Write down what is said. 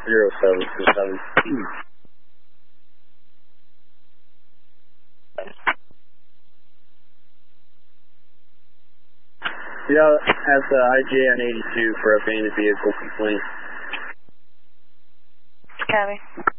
0727. Yeah, at the IJ on 82 for abandoned vehicle complaint. Copy.